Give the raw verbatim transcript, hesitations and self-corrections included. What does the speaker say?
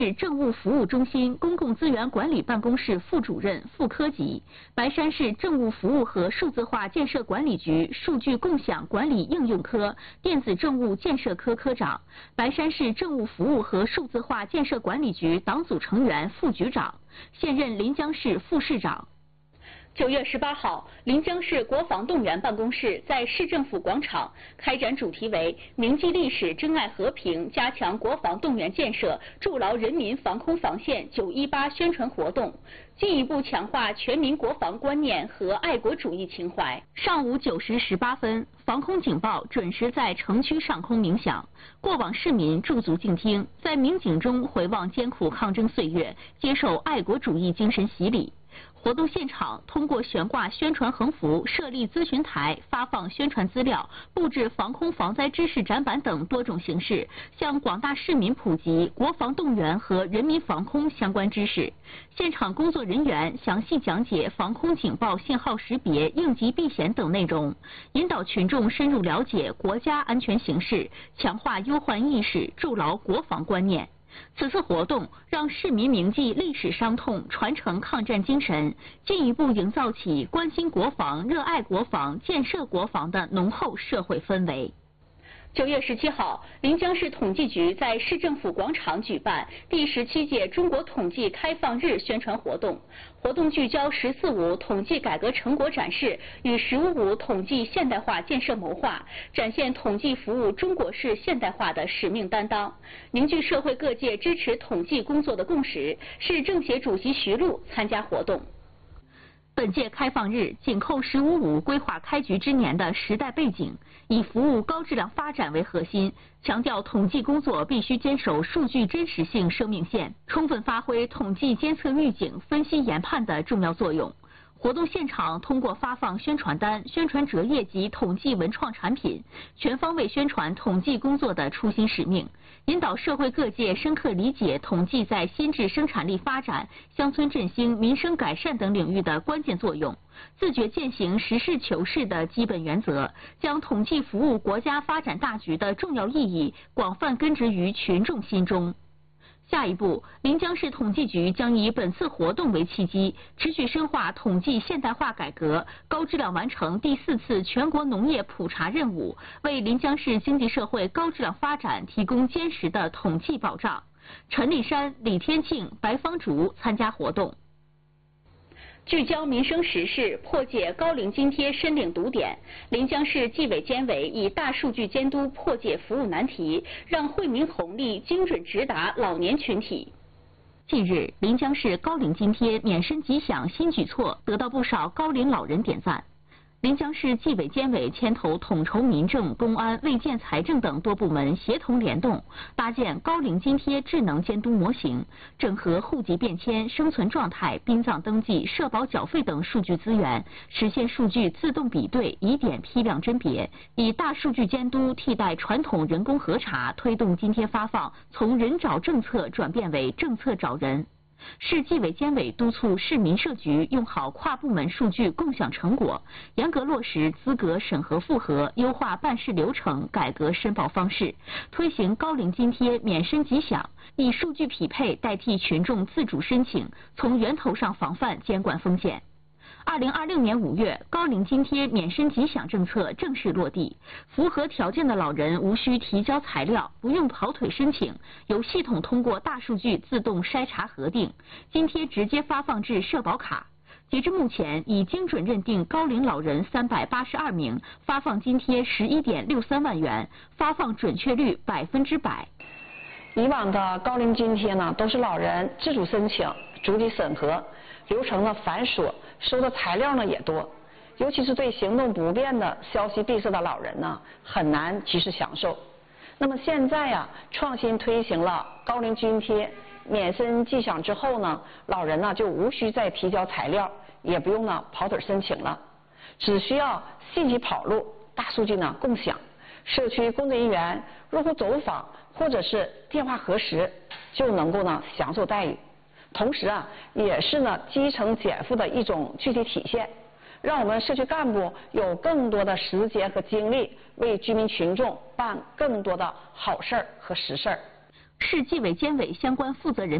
市政务服务中心公共资源管理办公室副主任、副科级，白山市政务服务和数字化建设管理局数据共享管理应用科电子政务建设科科长，白山市政务服务和数字化建设管理局党组成员、副局长，现任临江市副市长。九月十八号，临江市国防动员办公室在市政府广场开展主题为“铭记历史，珍爱和平，加强国防动员建设，筑牢人民防空防线九一八”宣传活动，进一步强化全民国防观念和爱国主义情怀。上午九时十八分，防空警报准时在城区上空鸣响，过往市民驻足静听，在鸣警中回望艰苦抗争岁月，接受爱国主义精神洗礼。活动现场通过悬挂宣传横幅、设立咨询台、发放宣传资料、布置防空防灾知识展板等多种形式，向广大市民普及国防动员和人民防空相关知识。现场工作人员详细讲解防空警报信号识别、应急避险等内容，引导群众深入了解国家安全形势，强化忧患意识，筑牢国防观念。此次活动让市民铭记历史伤痛，传承抗战精神，进一步营造起关心国防、热爱国防、建设国防的浓厚社会氛围。九月十七号，临江市统计局在市政府广场举办第十七届中国统计开放日宣传活动。活动聚焦“十四五”统计改革成果展示与“十五五”统计现代化建设谋划，展现统计服务中国式现代化的使命担当，凝聚社会各界支持统计工作的共识。市政协主席徐璐参加活动。本届开放日紧扣“十五五”规划开局之年的时代背景，以服务高质量发展为核心，强调统计工作必须坚守数据真实性生命线，充分发挥统计监测预警、分析研判的重要作用。活动现场通过发放宣传单、宣传折页及统计文创产品，全方位宣传统计工作的初心使命，引导社会各界深刻理解统计在新质生产力发展、乡村振兴、民生改善等领域的关键作用，自觉践行实事求是的基本原则，将统计服务国家发展大局的重要意义广泛根植于群众心中。下一步，临江市统计局将以本次活动为契机，持续深化统计现代化改革，高质量完成第四次全国农业普查任务，为临江市经济社会高质量发展提供坚实的统计保障。陈立山、李天庆、白方竹参加活动。聚焦民生时事，破解高龄津贴申领堵点。临江市纪委监委以大数据监督破解服务难题，让惠民红利精准直达老年群体。近日，临江市高龄津贴免申吉享新举措得到不少高龄老人点赞。临江市纪委监委牵头统筹民政、公安、卫健、财政等多部门协同联动，搭建高龄津贴智能监督模型，整合户籍变迁、生存状态、殡葬登记、社保缴费等数据资源，实现数据自动比对、疑点批量甄别，以大数据监督替代传统人工核查，推动津贴发放从人找政策转变为政策找人。市纪委监委督促市民社局用好跨部门数据共享成果，严格落实资格审核复核，优化办事流程，改革申报方式，推行高龄津贴免申吉享，以数据匹配代替群众自主申请，从源头上防范监管风险。二零二六年五月，高龄津贴免申吉享政策正式落地，符合条件的老人无需提交材料，不用跑腿申请，由系统通过大数据自动筛查核定，津贴直接发放至社保卡。截至目前，已精准认定高龄老人三百八十二名，发放津贴十一点六三万元，发放准确率百分之百。 以往的高龄津贴呢，都是老人自主申请、逐级审核，流程呢繁琐，收的材料呢也多，尤其是对行动不便的、消息闭塞的老人呢，很难及时享受。那么现在呀、啊，创新推行了高龄津贴免申吉享之后呢，老人呢就无需再提交材料，也不用呢跑腿申请了，只需要信息跑路、大数据呢共享，社区工作人员入户走访或者是电话核实，就能够呢享受待遇。同时啊，也是呢基层减负的一种具体体现，让我们社区干部有更多的时间和精力为居民群众办更多的好事儿和实事儿。 市纪委监委相关负责人。